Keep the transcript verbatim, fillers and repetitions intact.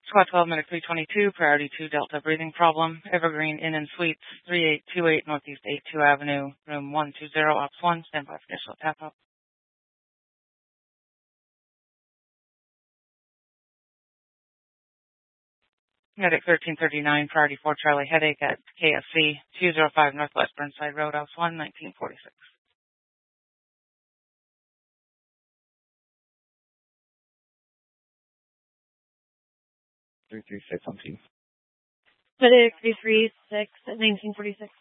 Squad twelve, Medic three twenty-two, Priority two, Delta breathing problem, Evergreen Inn and Suites, three eight two eight Northeast eighty-two Avenue, room one two zero, Ops one, stand by for initial tap-up. Medic thirteen thirty-nine, Priority four, Charlie Headache at K S C, two oh five Northwest Burnside Road, Ops one, nineteen forty-six. three three six on T. Medic three three six at nineteen forty-six.